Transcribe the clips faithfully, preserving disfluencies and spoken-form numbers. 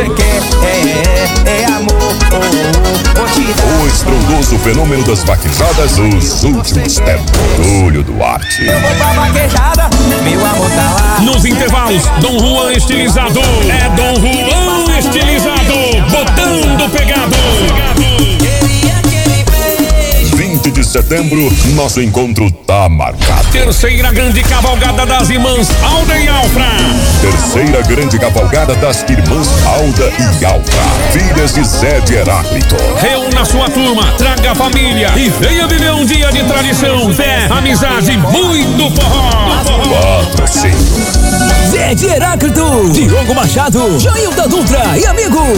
você quer, é, é, é amor, oh, oh, vou te dar. O estrondoso fenômeno das vaquejadas dos últimos tempos. Túlio Duarte. Eu vou pra vaquejada, meu amor tá lá. Nos intervalos, Dom Juan estilizado. É Dom Juan estilizado, botando pegado. vinte de setembro, nosso encontro tá marcado. Terceira grande cavalgada das irmãs Alda e Alfra. Terceira grande cavalgada das irmãs Alda e Alfra, filhas de Zé de Heráclito. Reúna sua turma, traga a família e venha viver um dia de tradição, fé, amizade, muito forró. Patrocínio Zé de Heráclito, Diogo Machado, Jailda Dutra e amigos.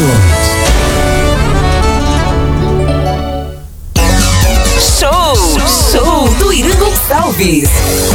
Show, show do Irã Gonçalves.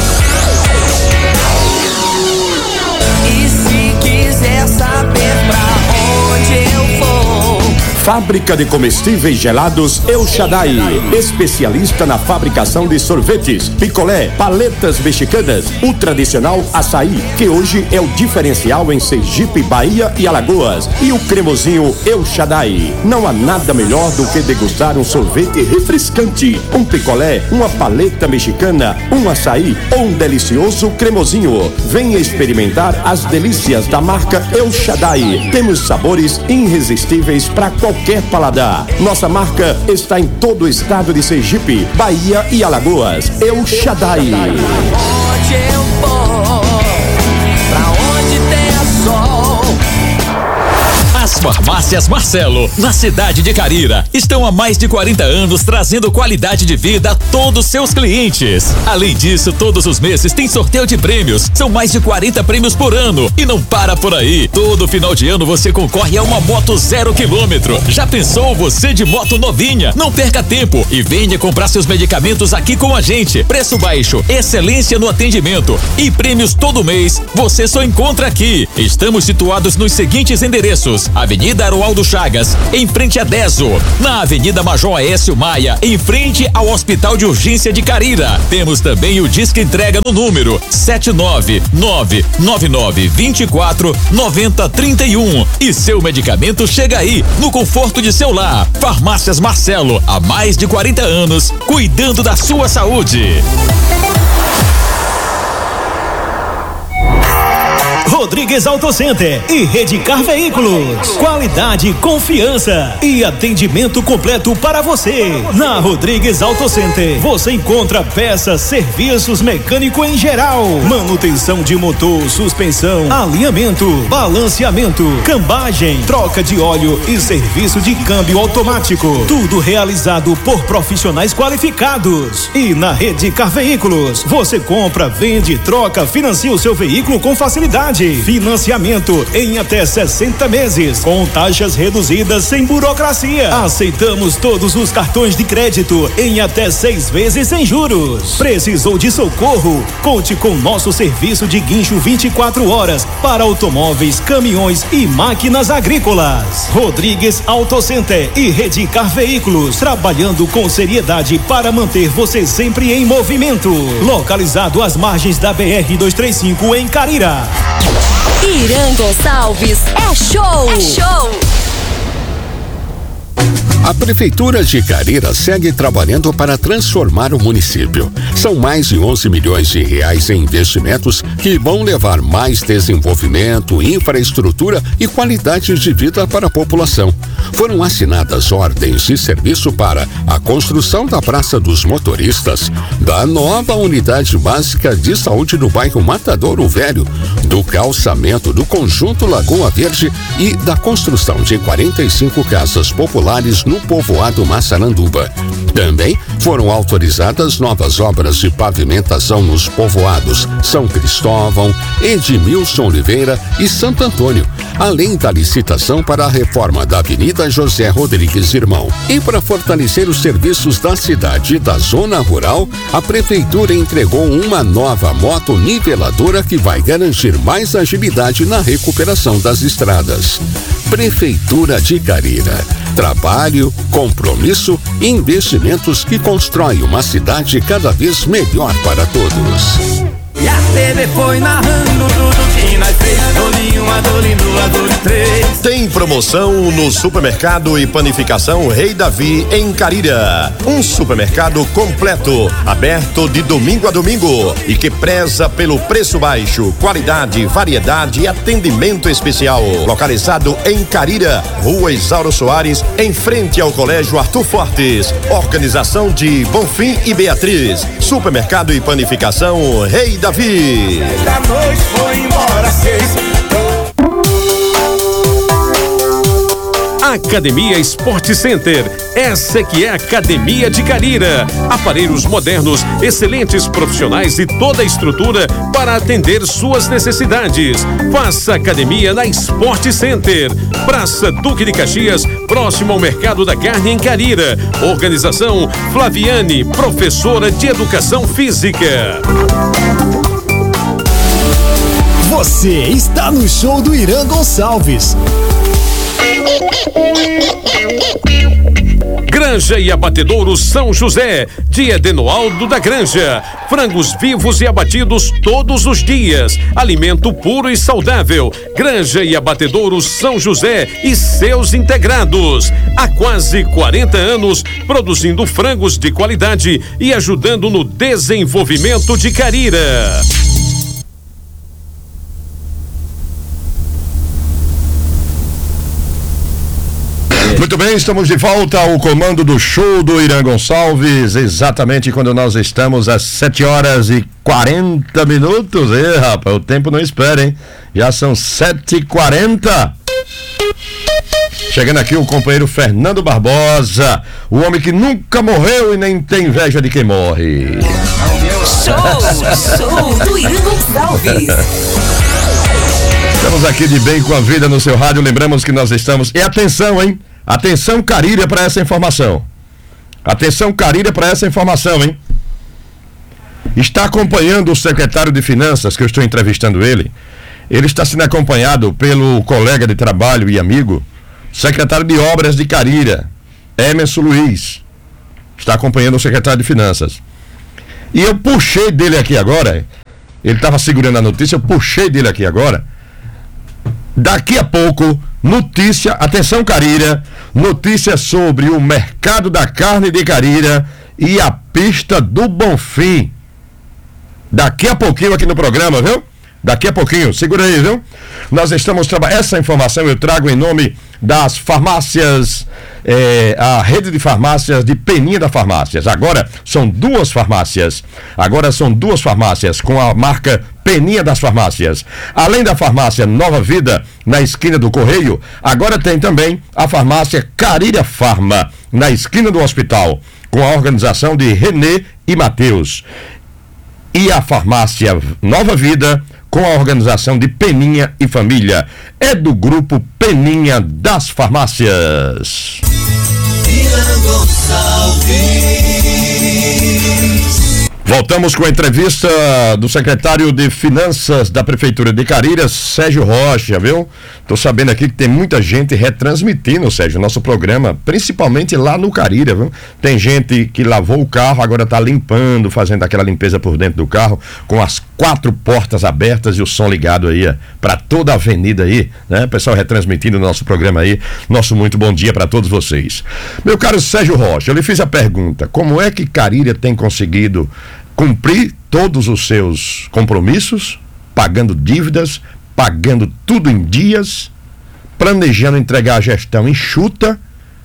E se quiser saber pra onde eu vou, Fábrica de comestíveis gelados El Shaddai, especialista na fabricação de sorvetes, picolé, paletas mexicanas, o tradicional açaí, que hoje é o diferencial em Sergipe, Bahia e Alagoas, e o cremosinho El Shaddai. Não há nada melhor do que degustar um sorvete refrescante, um picolé, uma paleta mexicana, um açaí ou um delicioso cremosinho. Venha experimentar as delícias da marca El Shaddai. Temos sabores irresistíveis para qualquer Qualquer paladar. Nossa marca está em todo o estado de Sergipe, Bahia e Alagoas. El Shaddai. onde eu vou, pra onde tem sol. As farmácias Marcelo, na cidade de Carira, estão há mais de quarenta anos trazendo qualidade de vida a todos seus clientes. Além disso, todos os meses tem sorteio de prêmios. São mais de quarenta prêmios por ano. E não para por aí. Todo final de ano você concorre a uma moto zero quilômetro. Já pensou você de moto novinha? Não perca tempo e venha comprar seus medicamentos aqui com a gente. Preço baixo, excelência no atendimento e prêmios todo mês. Você só encontra aqui. Estamos situados nos seguintes endereços: Avenida Aroaldo Chagas, em frente a Deso. Na Avenida Major Aécio Maia, em frente ao Hospital de Urgência de Carira. Temos também o Disque Entrega no número sete nove nove nove nove dois quatro nove zero três um. E seu medicamento chega aí, no conforto de seu lar. Farmácias Marcelo, há mais de quarenta anos, cuidando da sua saúde. Rodrigues Auto Center e Redicar Veículos. Qualidade, confiança e atendimento completo para você. Na Rodrigues Auto Center você encontra peças, serviços mecânico em geral, manutenção de motor, suspensão, alinhamento, balanceamento, cambagem, troca de óleo e serviço de câmbio automático. Tudo realizado por profissionais qualificados. E na Redicar Veículos você compra, vende, troca, financia o seu veículo com facilidade. Financiamento em até sessenta meses, com taxas reduzidas sem burocracia. Aceitamos todos os cartões de crédito em até seis vezes sem juros. Precisou de socorro? Conte com nosso serviço de guincho vinte e quatro horas para automóveis, caminhões e máquinas agrícolas. Rodrigues Auto Center e Redicar Veículos, trabalhando com seriedade para manter você sempre em movimento. Localizado às margens da B R duzentos e trinta e cinco em Carira. Irã Gonçalves é show! É show! A Prefeitura de Carira segue trabalhando para transformar o município. São mais de onze milhões de reais em investimentos que vão levar mais desenvolvimento, infraestrutura e qualidade de vida para a população. Foram assinadas ordens de serviço para a construção da Praça dos Motoristas, da nova unidade básica de saúde no bairro Matadouro Velho, do calçamento do Conjunto Lagoa Verde e da construção de quarenta e cinco casas populares no povoado Massaranduba. Também foram autorizadas novas obras de pavimentação nos povoados São Cristóvão, Edmilson Oliveira e Santo Antônio, além da licitação para a reforma da Avenida José Rodrigues Irmão. E para fortalecer os serviços da cidade e da zona rural, a Prefeitura entregou uma nova moto niveladora que vai garantir mais agilidade na recuperação das estradas. Prefeitura de Carira. Trabalho, compromisso e investimentos que constroem uma cidade cada vez melhor para todos. E a T V foi narrando tudo que nós fez. Tolinho Adore no Adore três. Tem promoção no Supermercado e Panificação Rei Davi em Carilha. Um supermercado completo, aberto de domingo a domingo e que preza pelo preço baixo, qualidade, variedade e atendimento especial. Localizado em Carilha, Rua Isauro Soares, em frente ao Colégio Arthur Fortes. Organização de Bonfim e Beatriz. Supermercado e Panificação Rei Davi. Da noite foi embora seis. Academia Sport Center, essa que é a Academia de Carira. Aparelhos modernos, excelentes profissionais e toda a estrutura para atender suas necessidades. Faça academia na Sport Center, Praça Duque de Caxias, próximo ao Mercado da Carne em Carira. Organização Flaviane, professora de Educação Física. Você está no show do Irã Gonçalves. Granja e Abatedouro São José, de Edenoaldo da Granja. Frangos vivos e abatidos todos os dias. Alimento puro e saudável. Granja e Abatedouro São José e seus integrados. Há quase quarenta anos, produzindo frangos de qualidade e ajudando no desenvolvimento de Carira. Muito bem, estamos de volta ao comando do show do Irã Gonçalves, exatamente quando nós estamos às sete horas e quarenta minutos. E rapaz, o tempo não espera, hein? Já são sete e quarenta. Chegando aqui o companheiro Fernando Barbosa, o homem que nunca morreu e nem tem inveja de quem morre. Show, show do Irã Gonçalves. Estamos aqui de bem com a vida no seu rádio, lembramos que nós estamos... E atenção, hein? Atenção, Carilha, para essa informação. Atenção, Carilha, para essa informação, hein? Está acompanhando o secretário de Finanças, que eu estou entrevistando ele. Ele está sendo acompanhado pelo colega de trabalho e amigo, secretário de Obras de Carilha, Emerson Luiz. Está acompanhando o secretário de Finanças. E eu puxei dele aqui agora, ele estava segurando a notícia, eu puxei dele aqui agora. Daqui a pouco, notícia, atenção Carilha, notícia sobre o mercado da carne de Carilha e a pista do Bonfim. Daqui a pouquinho aqui no programa, viu? Daqui a pouquinho, segura aí, viu? Nós estamos trabalhando, essa informação eu trago em nome das farmácias, é, a rede de farmácias de Peninha da Farmácias. Agora são duas farmácias, agora são duas farmácias com a marca Peninha das Farmácias. Além da farmácia Nova Vida, na esquina do Correio, agora tem também a farmácia Carilha Farma, na esquina do hospital, com a organização de Renê e Matheus. E a farmácia Nova Vida, com a organização de Peninha e Família. É do grupo Peninha das Farmácias. Irã Gonçalves. Voltamos com a entrevista do secretário de Finanças da Prefeitura de Carilha, Sérgio Rocha, viu? Tô sabendo aqui que tem muita gente retransmitindo, Sérgio, nosso programa, principalmente lá no Carilha, viu? Tem gente que lavou o carro, agora tá limpando, fazendo aquela limpeza por dentro do carro, com as quatro portas abertas e o som ligado aí, para toda a avenida aí, né? Pessoal retransmitindo o nosso programa aí. Nosso muito bom dia para todos vocês. Meu caro Sérgio Rocha, eu lhe fiz a pergunta, como é que Carilha tem conseguido cumprir todos os seus compromissos, pagando dívidas, pagando tudo em dias, planejando entregar a gestão enxuta,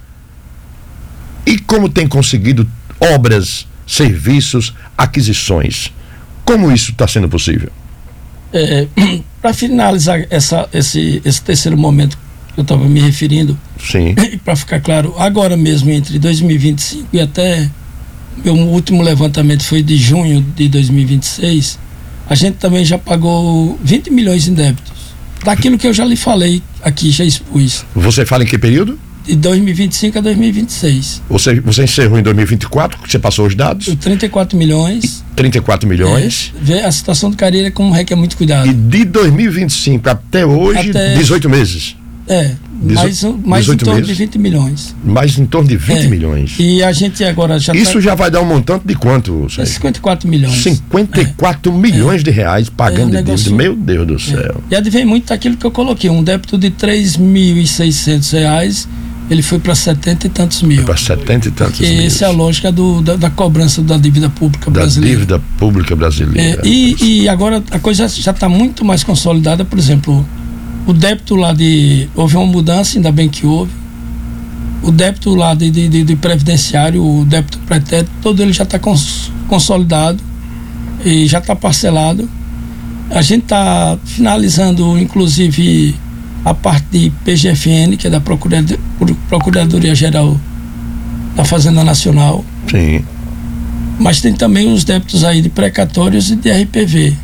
e como tem conseguido obras, serviços, aquisições? Como isso está sendo possível? É, para finalizar essa, esse, esse terceiro momento que eu estava me referindo, sim, para ficar claro, agora mesmo entre dois mil e vinte e cinco e até meu último levantamento foi de junho de dois mil e vinte e seis, a gente também já pagou vinte milhões em débitos, daquilo que eu já lhe falei aqui, já expus. Você fala em que período? De dois mil e vinte e cinco a dois mil e vinte e seis. Você, você encerrou em dois mil e vinte e quatro, você passou os dados? trinta e quatro milhões. trinta e quatro milhões. É, vê a situação do Carilha como requer muito cuidado. E de dois mil e vinte e cinco até hoje, até... dezoito meses. É, mais, mais em torno meses? de vinte milhões. Mais em torno de vinte é. milhões. E a gente agora já Isso tá... já vai dar um montante de quanto, Sérgio? cinquenta e quatro milhões. cinquenta e quatro é. milhões é. de reais pagando é um negócio... de dívida. Meu Deus do céu. É. E advém muito daquilo que eu coloquei. Um débito de três mil e seiscentos reais, ele foi para setenta e tantos mil. Para setenta e tantos mil. E essa é a lógica do, da, da cobrança da dívida pública da brasileira. Da dívida pública brasileira. É, e, e agora a coisa já está muito mais consolidada. Por exemplo, o débito lá de... Houve uma mudança, ainda bem que houve. O débito lá de, de, de, de previdenciário, o débito pretérito, todo ele já está cons, consolidado e já está parcelado. A gente está finalizando, inclusive, a parte de P G F N, que é da Procuradoria, Procuradoria Geral da Fazenda Nacional. Sim. Mas tem também os débitos aí de precatórios e de R P V.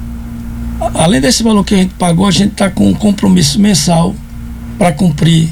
Além desse valor que a gente pagou, a gente está com um compromisso mensal para cumprir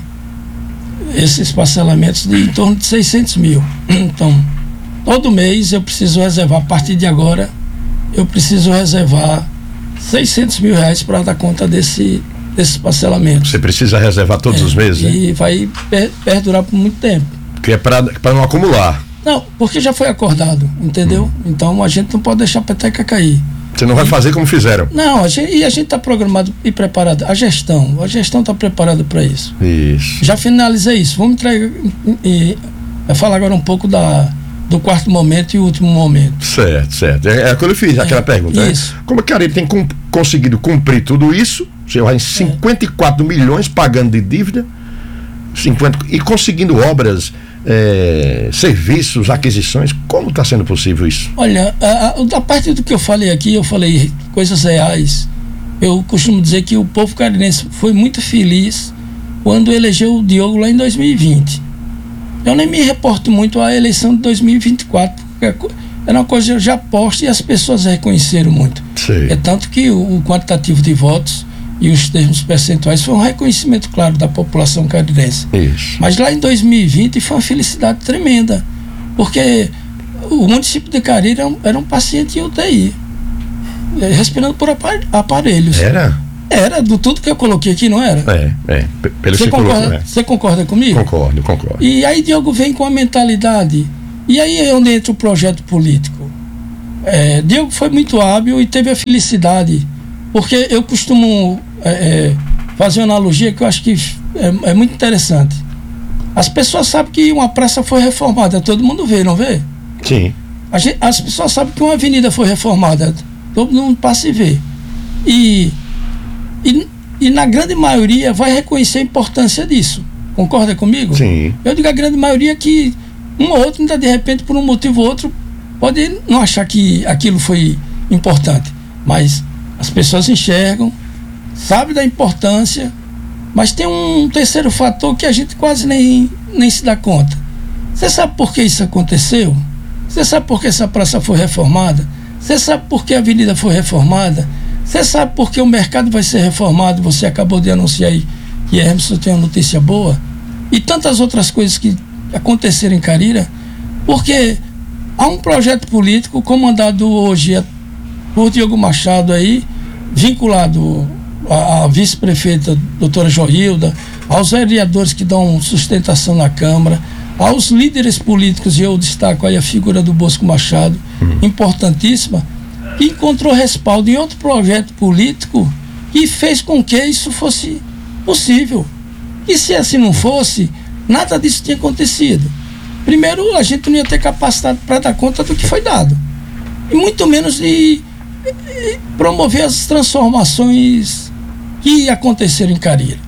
esses parcelamentos de em torno de seiscentos mil. Então, todo mês eu preciso reservar, a partir de agora, eu preciso reservar seiscentos mil reais para dar conta desse, desses parcelamentos. Você precisa reservar todos é, os meses, né? E vai per, perdurar por muito tempo. Que é para não acumular. Não, porque já foi acordado, entendeu? Hum. Então a gente não pode deixar a peteca cair. Você não vai fazer como fizeram. Não, a gente, e a gente está programado e preparado. A gestão, a gestão está preparada para isso. Isso. Já finalizei isso. Vamos entregar, e, e, falar agora um pouco da, do quarto momento e último momento. Certo, certo. É, é quando eu fiz é, aquela pergunta. Isso. Né? Como é que ele tem com, conseguido cumprir tudo isso? Você vai em cinquenta e quatro é. milhões pagando de dívida cinquenta, e conseguindo obras. É, serviços, aquisições, como está sendo possível isso? Olha, a, a, a parte do que eu falei aqui, eu falei coisas reais. Eu costumo dizer que o povo carirense foi muito feliz quando elegeu o Diogo lá em dois mil e vinte. Eu nem me reporto muito à eleição de dois mil e vinte e quatro, porque era uma coisa já posta e as pessoas reconheceram muito. Sim. É tanto que o, o quantitativo de votos e os termos percentuais foi um reconhecimento claro da população carirense. Isso. Mas lá em dois mil e vinte foi uma felicidade tremenda, porque o município de Cariri era um, era um paciente em U T I, respirando por aparelhos. Era? Era, do tudo que eu coloquei aqui, não era? É, é. Pelo você, que concorda, colocou, é. você concorda comigo? Concordo, concordo. E aí Diogo vem com a mentalidade, e aí é onde entra o projeto político. É, Diogo foi muito hábil e teve a felicidade, porque eu costumo é, é, fazer uma analogia que eu acho que é, é muito interessante. As pessoas sabem que uma praça foi reformada, todo mundo vê, não vê? Sim. A gente, as pessoas sabem que uma avenida foi reformada, todo mundo passa e vê. E, e, e na grande maioria vai reconhecer a importância disso. Concorda comigo? Sim. Eu digo a grande maioria que um ou outro, ainda de repente, por um motivo ou outro, pode não achar que aquilo foi importante, mas as pessoas enxergam, sabem da importância, mas tem um terceiro fator que a gente quase nem, nem se dá conta. Você sabe por que isso aconteceu? Você sabe por que essa praça foi reformada? Você sabe por que a avenida foi reformada? Você sabe por que o mercado vai ser reformado? Você acabou de anunciar aí que Hermes tem uma notícia boa. E tantas outras coisas que aconteceram em Cariri, porque há um projeto político comandado hoje por Diogo Machado aí, vinculado à, à vice-prefeita doutora Joilda, aos vereadores que dão sustentação na Câmara, aos líderes políticos, e eu destaco aí a figura do Bosco Machado, uhum. importantíssima, que encontrou respaldo em outro projeto político que fez com que isso fosse possível. E se assim não fosse, nada disso tinha acontecido. Primeiro, a gente não ia ter capacidade para dar conta do que foi dado, e muito menos de promover as transformações que aconteceram em Cariri.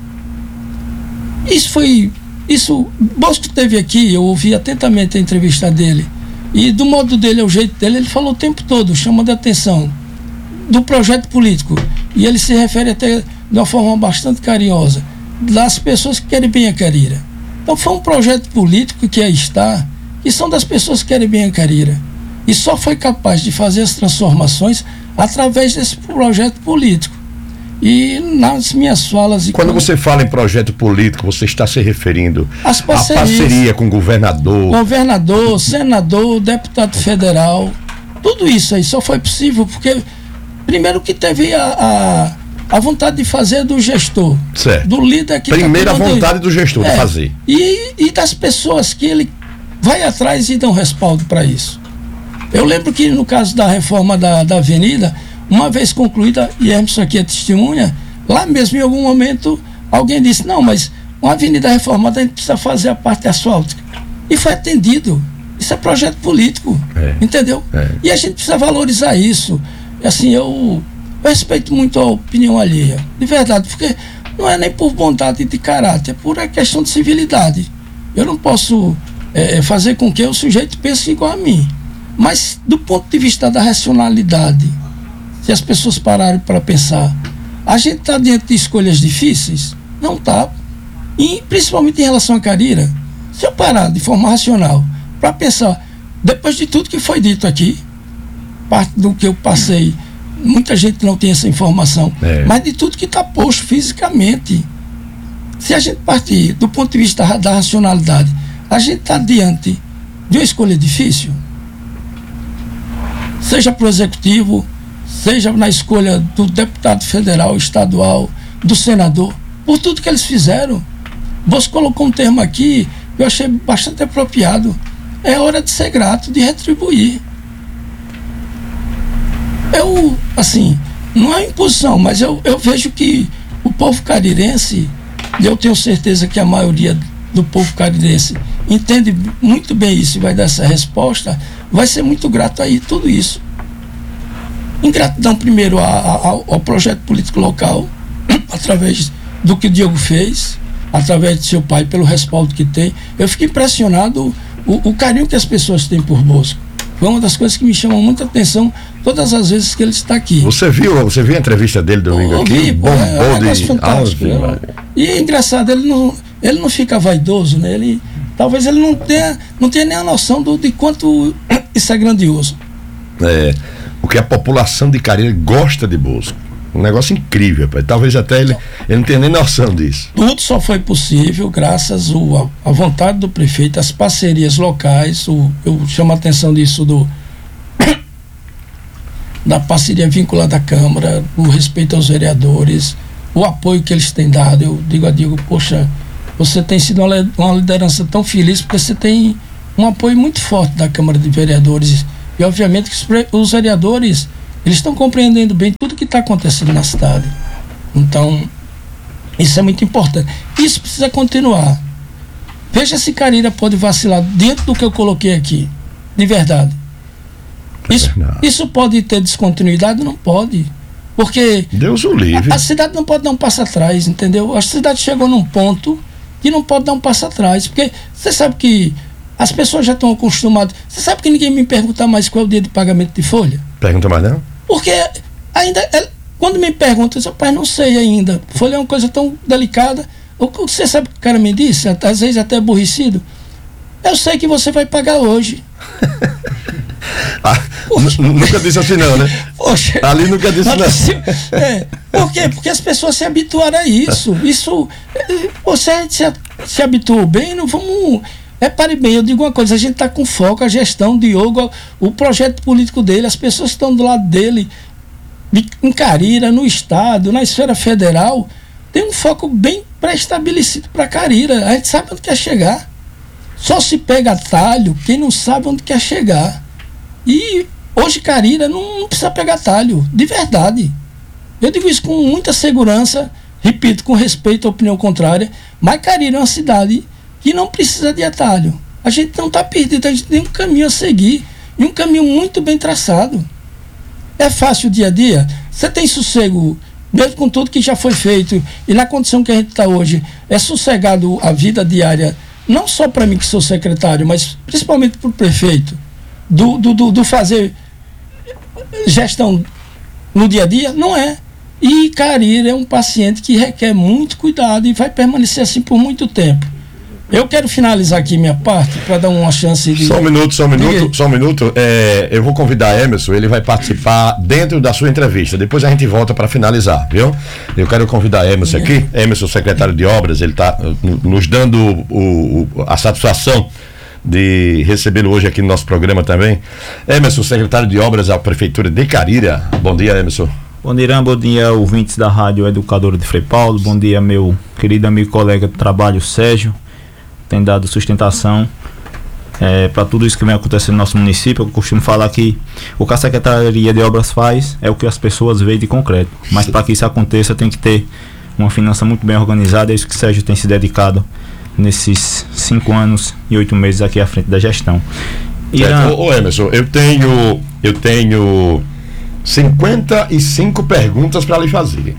Isso foi, isso, Bosco esteve aqui, eu ouvi atentamente a entrevista dele, e do modo dele, o jeito dele, ele falou o tempo todo, chamando a atenção do projeto político, e ele se refere até de uma forma bastante carinhosa das pessoas que querem bem a Cariri. Então foi um projeto político que aí está, que são das pessoas que querem bem a Cariri, e só foi capaz de fazer as transformações através desse projeto político. E nas minhas falas... E quando quando você fala em projeto político, você está se referindo à parceria com o governador? Governador, senador, deputado federal, tudo isso aí só foi possível porque, primeiro que teve a, A vontade de fazer é do gestor. Certo. Do líder que Primeira tá vontade do gestor é, de fazer. E, e das pessoas que ele vai atrás e dão respaldo para isso. Eu lembro que no caso da reforma da, da avenida, uma vez concluída, e Emerson aqui é testemunha, lá mesmo em algum momento alguém disse, não, mas uma avenida reformada a gente precisa fazer a parte asfáltica. E foi atendido. Isso é projeto político, é. entendeu? É. E a gente precisa valorizar isso. Assim, eu, eu respeito muito a opinião alheia, de verdade, porque não é nem por bondade de caráter, é por a questão de civilidade. Eu não posso é, fazer com que o sujeito pense igual a mim. Mas do ponto de vista da racionalidade, se as pessoas pararem para pensar, a gente está diante de escolhas difíceis? Não está. E principalmente em relação a Carira, se eu parar de forma racional para pensar, depois de tudo que foi dito aqui, parte do que eu passei, muita gente não tem essa informação, é. mas de tudo que está posto fisicamente, se a gente partir do ponto de vista da, da racionalidade, a gente está diante de uma escolha difícil, seja para o executivo, seja na escolha do deputado federal, estadual, do senador, por tudo que eles fizeram. Você colocou um termo aqui que eu achei bastante apropriado. É hora de ser grato, de retribuir. Eu, assim, não é imposição, mas eu, eu vejo que o povo carirense, e eu tenho certeza que a maioria do povo carirense entende muito bem isso e vai dar essa resposta, vai ser muito grato a tudo isso. Ingratidão primeiro a, a, ao projeto político local, através do que o Diogo fez, através de seu pai, pelo respaldo que tem. Eu fico impressionado o, o carinho que as pessoas têm por Bosco. Foi uma das coisas que me chamam muita atenção todas as vezes que ele está aqui. Você viu, você viu a entrevista dele domingo eu aqui? Vi, Bombou é, é de fantástico. Eu, e é engraçado, ele não, ele não fica vaidoso, né? Ele, talvez ele não tenha, não tenha nem a noção do, de quanto isso é grandioso. É, o que a população de Cariri gosta de Bosco. Um negócio incrível, pai. Talvez até ele, ele não tenha nem noção disso. Tudo só foi possível graças à vontade do prefeito, às parcerias locais. O, eu chamo a atenção disso do da parceria vinculada à Câmara, o respeito aos vereadores, o apoio que eles têm dado. Eu digo a Diego, poxa, você tem sido uma, uma liderança tão feliz porque você tem um apoio muito forte da Câmara de Vereadores. E obviamente que os, os vereadores, eles estão compreendendo bem tudo que está acontecendo na cidade. Então, isso é muito importante. Isso precisa continuar. Veja se Carira pode vacilar dentro do que eu coloquei aqui. De verdade. Isso, isso pode ter descontinuidade? Não pode. Porque Deus o livre. A, a cidade não pode dar um passo atrás, entendeu? A cidade chegou num ponto que não pode dar um passo atrás. Porque você sabe que as pessoas já estão acostumadas. Você sabe que ninguém me pergunta mais qual é o dia de pagamento de folha? Pergunta mais não? Porque ainda, quando me perguntam, eu digo, pai, não sei ainda. Folha é uma coisa tão delicada. O que você sabe que o cara me disse? Às vezes até aborrecido. Eu sei que você vai pagar hoje. ah, nunca disse assim não, né? Poxa, ali nunca disse não. É, por quê? Porque as pessoas se habituaram a isso. Isso, você se, se habituou bem, não vamos... Repare bem, eu digo uma coisa, a gente está com foco, a gestão de Diogo, o projeto político dele, as pessoas que estão do lado dele, em Carira, no estado, na esfera federal, tem um foco bem pré-estabelecido para Carira. A gente sabe onde quer chegar. Só se pega atalho quem não sabe onde quer chegar. E hoje Carira não, não precisa pegar atalho, de verdade. Eu digo isso com muita segurança, repito, com respeito à opinião contrária, mas Carira é uma cidade que não precisa de atalho. A gente não está perdido, a gente tem um caminho a seguir, e um caminho muito bem traçado. É fácil o dia a dia? Você tem sossego, mesmo com tudo que já foi feito, e na condição que a gente está hoje, é sossegado a vida diária, não só para mim que sou secretário, mas principalmente para o prefeito, do, do, do, do fazer gestão no dia a dia? Não é. E Carira é um paciente que requer muito cuidado e vai permanecer assim por muito tempo. Eu quero finalizar aqui minha parte para dar uma chance de... Só um minuto, só um minuto, só um minuto. É, eu vou convidar Emerson, ele vai participar dentro da sua entrevista. Depois a gente volta para finalizar, viu? Eu quero convidar Emerson aqui. Emerson, secretário de Obras, ele está nos dando o, o, a satisfação de recebê-lo hoje aqui no nosso programa também. Emerson, secretário de Obras da Prefeitura de Carira. Bom dia, Emerson. Bom dia, Irã, bom dia, ouvintes da Rádio Educadora de Frei Paulo. Bom dia, meu querido amigo e colega de trabalho, Sérgio. Tem dado sustentação é, para tudo isso que vem acontecendo no nosso município. Eu costumo falar que o que a Secretaria de Obras faz é o que as pessoas veem de concreto. Mas para que isso aconteça tem que ter uma finança muito bem organizada. É isso que o Sérgio tem se dedicado nesses cinco anos e oito meses aqui à frente da gestão. Irã... Ô, ô Emerson, eu tenho, eu tenho cinquenta e cinco perguntas para lhe fazer.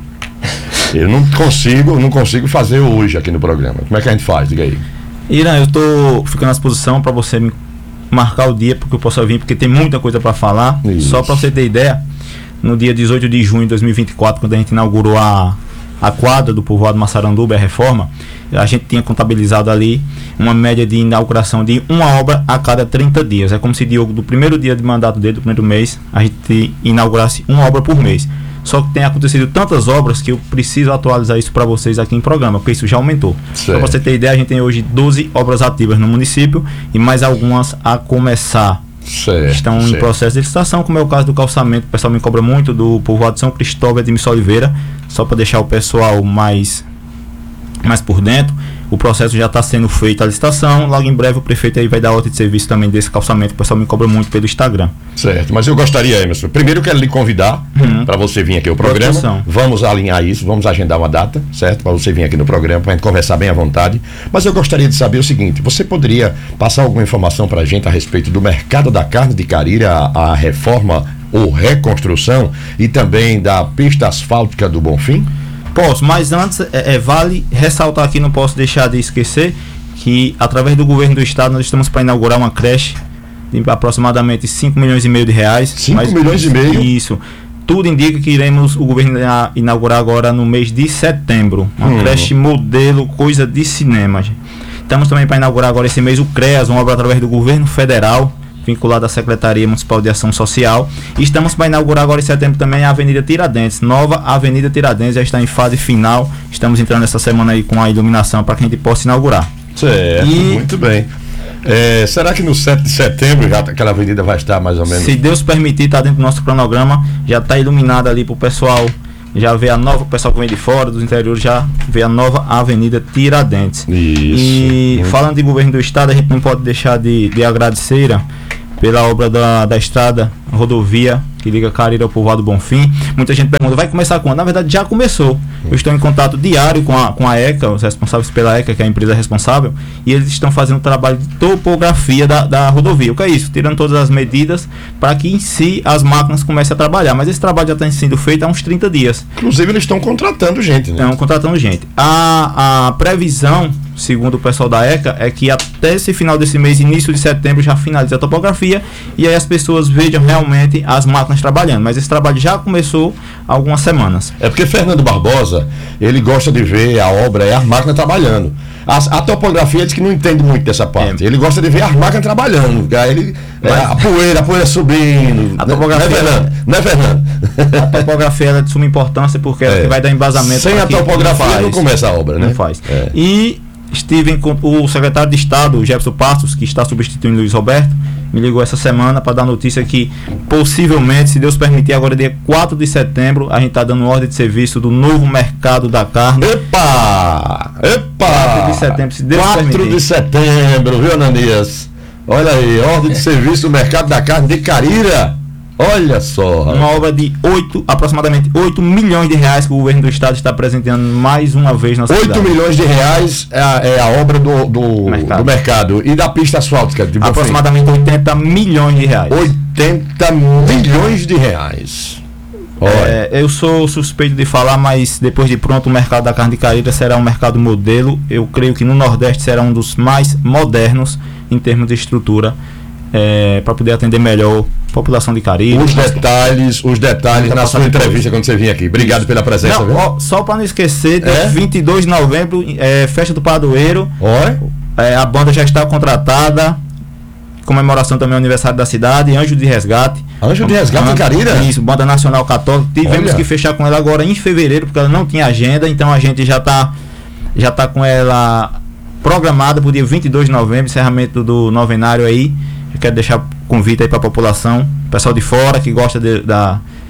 Eu não consigo, não consigo fazer hoje aqui no programa. Como é que a gente faz? Diga aí. Irã, eu tô ficando à disposição para você me marcar o dia porque eu possa vir, porque tem muita coisa para falar. Isso. Só para você ter ideia, no dia dezoito de junho de dois mil e vinte e quatro, quando a gente inaugurou a, a quadra do povoado Massaranduba, a reforma, a gente tinha contabilizado ali uma média de inauguração de uma obra a cada trinta dias. É como se Diogo, do primeiro dia de mandato dele, do primeiro mês, a gente inaugurasse uma obra por mês. Só que tem acontecido tantas obras que eu preciso atualizar isso para vocês aqui em programa, porque isso já aumentou. Para você ter ideia, a gente tem hoje doze obras ativas no município e mais algumas a começar. Certo, Estão certo. em processo de licitação, como é o caso do calçamento. O pessoal me cobra muito do povoado de São Cristóvão de Missa Oliveira, só para deixar o pessoal mais, mais por dentro. O processo já está sendo feito a licitação. Logo em breve o prefeito aí vai dar ordem de serviço também desse calçamento. O pessoal me cobra muito pelo Instagram. Certo, mas eu gostaria, Emerson, primeiro eu quero lhe convidar uhum. para você vir aqui ao programa. Produção. Vamos alinhar isso, vamos agendar uma data, certo? Para você vir aqui no programa, para a gente conversar bem à vontade. Mas eu gostaria de saber o seguinte: você poderia passar alguma informação para a gente a respeito do mercado da carne de Cariri, a, a reforma ou reconstrução e também da pista asfáltica do Bonfim? Posso, mas antes é, é, vale ressaltar aqui, não posso deixar de esquecer que através do governo do estado nós estamos para inaugurar uma creche de aproximadamente cinco milhões e meio de reais. cinco milhões e meio? Isso. Tudo indica que iremos o governo inaugurar agora no mês de setembro. Uma hum. creche modelo, coisa de cinema. Estamos também para inaugurar agora esse mês o CREAS, uma obra através do governo federal, vinculado à Secretaria Municipal de Ação Social. E estamos para inaugurar agora em setembro também a Avenida Tiradentes, nova Avenida Tiradentes, já está em fase final. Estamos entrando essa semana aí com a iluminação para que a gente possa inaugurar. Certo, e... muito bem. É, será que no sete de setembro já aquela avenida vai estar mais ou menos? Se Deus permitir, está dentro do nosso cronograma, já está iluminada ali para o pessoal já vê a nova, o pessoal que vem de fora, dos interiores, já vê a nova Avenida Tiradentes. Isso. E muito. Falando de governo do estado, a gente não pode deixar de, de agradecer pela obra da, da estrada, rodovia que liga Cariri ao povoado Bonfim. Muita gente pergunta, vai começar quando? Na verdade já começou. Eu estou em contato diário com a, com a ECA, os responsáveis pela ECA, que é a empresa responsável, e eles estão fazendo um trabalho de topografia da, da rodovia. O que é isso? Tirando todas as medidas para que em si as máquinas comecem a trabalhar. Mas esse trabalho já está sendo feito há uns trinta dias. Inclusive eles estão contratando gente, né? Estão contratando gente. A, a previsão, segundo o pessoal da ECA, é que até esse final desse mês, início de setembro, já finaliza a topografia e aí as pessoas vejam realmente as máquinas trabalhando. Mas esse trabalho já começou há algumas semanas. É porque Fernando Barbosa, ele gosta de ver a obra e as máquinas trabalhando. A, a topografia diz que não entende muito dessa parte. É. Ele gosta de ver as máquinas trabalhando. Ele, Mas, é, a poeira, a poeira subindo. A topografia, não é Fernando? Não é Fernando? A topografia é de suma importância porque é. vai dar embasamento. Sem a topografia não, não começa a obra, né? Não faz. É. E estive com o secretário de Estado, Jefferson Passos, que está substituindo o Luiz Roberto, me ligou essa semana para dar notícia que possivelmente, se Deus permitir, agora dia quatro de setembro, a gente está dando ordem de serviço do novo mercado da carne. Epa! Epa! quatro de setembro, se Deus permitir. quatro de setembro, viu, Ananias? Olha aí, ordem de serviço do mercado da carne de Cariri. Olha só. Uma obra de oito, aproximadamente oito milhões de reais que o governo do estado está apresentando mais uma vez na cidade. oito milhões de reais é a, é a obra do, do, mercado. do mercado. E da pista asfáltica? De aproximadamente oitenta milhões de reais. oitenta milhões de reais. É, eu sou suspeito de falar, mas depois de pronto o mercado da carne de Cariri será um mercado modelo. Eu creio que no Nordeste será um dos mais modernos em termos de estrutura, é, para poder atender melhor a população de Cariri. Os detalhes, os detalhes na sua entrevista quando você vinha aqui. Obrigado pela presença. Não, ó, só para não esquecer, é? vinte e dois de novembro, é, festa do Padroeiro. É, a banda já está contratada. Comemoração também do aniversário da cidade, Anjo de Resgate. Anjo de Resgate em Cariri? Isso, Banda Nacional Católica. Tivemos Olha. que fechar com ela agora em fevereiro, porque ela não tinha agenda, então a gente já está já tá com ela programada para o dia vinte e dois de novembro, encerramento do novenário aí. Eu quero deixar convite aí para a população, pessoal de fora que gosta de, da,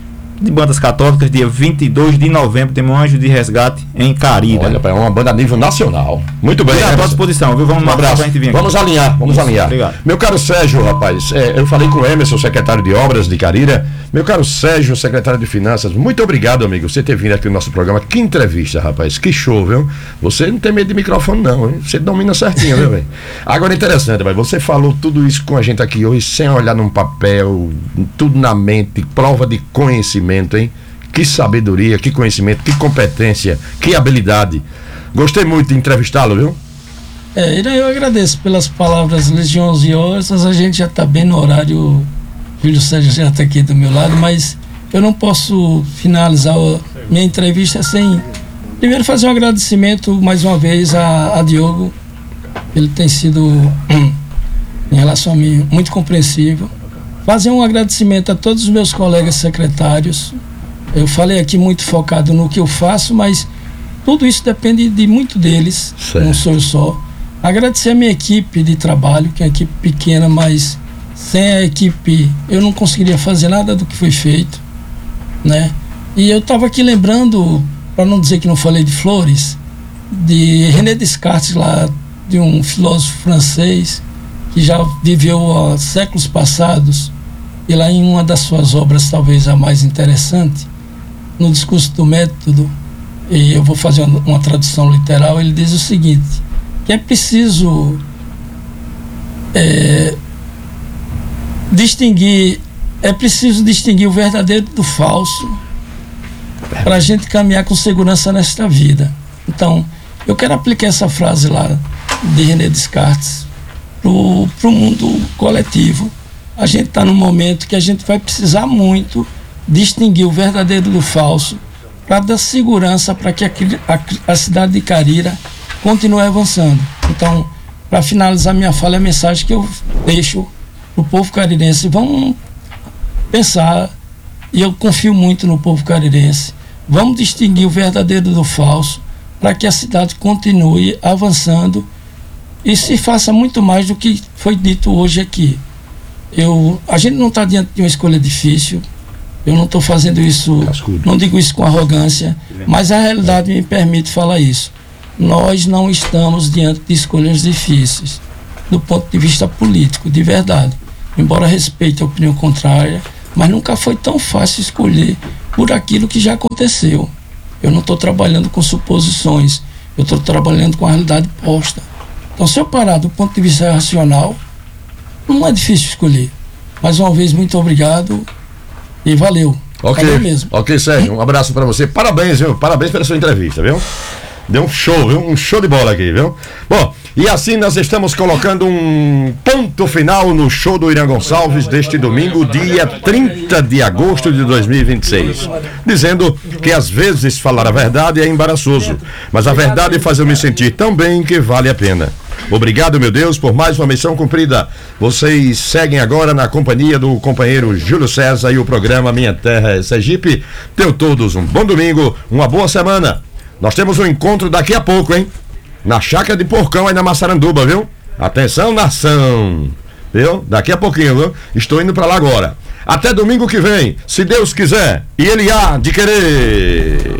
de bandas católicas, dia vinte e dois de novembro, temos um Anjo de Resgate em Carira. Olha, é uma banda a nível nacional. Muito bem. À disposição, viu? Vamos um abraço. Pra gente vir aqui. Vamos alinhar, vamos Isso, alinhar. Obrigado. Meu caro Sérgio, rapaz, é, eu falei com o Emerson, secretário de Obras de Carira. Meu caro Sérgio, secretário de Finanças, muito obrigado, amigo, você ter vindo aqui no nosso programa. Que entrevista, rapaz, que show, viu? Você não tem medo de microfone, não, hein? Você domina certinho, viu, velho? Agora, interessante, mas você falou tudo isso com a gente aqui hoje, sem olhar num papel, tudo na mente, prova de conhecimento, hein? Que sabedoria, que conhecimento, que competência, que habilidade. Gostei muito de entrevistá-lo, viu? É, eu agradeço pelas palavras religiosas. A gente já está bem no horário, o Júlio Sérgio já está aqui do meu lado, mas eu não posso finalizar a minha entrevista sem primeiro fazer um agradecimento mais uma vez a, a Diogo. Ele tem sido, em relação a mim, muito compreensivo. Fazer um agradecimento a todos os meus colegas secretários. Eu falei aqui muito focado no que eu faço, mas tudo isso depende de muito deles, certo. Não sou eu só. Agradecer a minha equipe de trabalho, que é uma equipe pequena, mas sem a equipe eu não conseguiria fazer nada do que foi feito, né? E eu estava aqui lembrando, para não dizer que não falei de flores, de René Descartes, lá, de um filósofo francês que já viveu há séculos passados, e lá em uma das suas obras, talvez a mais interessante, no Discurso do Método, e eu vou fazer uma, uma tradução literal, ele diz o seguinte, que é preciso é, distinguir, é preciso distinguir o verdadeiro do falso para a gente caminhar com segurança nesta vida. Então, eu quero aplicar essa frase lá de René Descartes para o mundo coletivo. A gente está num momento que a gente vai precisar muito distinguir o verdadeiro do falso para dar segurança para que a, a, a cidade de Carira continue avançando. Então, para finalizar minha fala, a mensagem que eu deixo para o povo carirense: vamos pensar, e eu confio muito no povo carirense, vamos distinguir o verdadeiro do falso para que a cidade continue avançando e se faça muito mais do que foi dito hoje aqui. Eu, a gente não está diante de uma escolha difícil. Eu não estou fazendo isso, não digo isso com arrogância, mas a realidade me permite falar isso. Nós não estamos diante de escolhas difíceis, do ponto de vista político, de verdade. Embora respeite a opinião contrária, mas nunca foi tão fácil escolher por aquilo que já aconteceu. Eu não estou trabalhando com suposições, eu estou trabalhando com a realidade posta. Então, se eu parar do ponto de vista racional, não é difícil escolher. Mais uma vez, muito obrigado. E valeu. Ok, valeu mesmo. Ok, Sérgio, um abraço para você. Parabéns, viu? Parabéns pela sua entrevista, viu? Deu um show, viu? Um show de bola aqui, viu? Bom, e assim nós estamos colocando um ponto final no show do Irã Gonçalves deste domingo, dia trinta de agosto de dois mil e vinte e seis. Dizendo que às vezes falar a verdade é embaraçoso, mas a verdade faz eu me sentir tão bem que vale a pena. Obrigado, meu Deus, por mais uma missão cumprida. Vocês seguem agora na companhia do companheiro Júlio César e o programa Minha Terra é Sergipe. Tenham todos um bom domingo, uma boa semana. Nós temos um encontro daqui a pouco, hein? Na Chácara de Porcão, aí na Massaranduba, viu? Atenção, nação! Viu? Daqui a pouquinho, viu? Estou indo pra lá agora. Até domingo que vem, se Deus quiser, e Ele há de querer.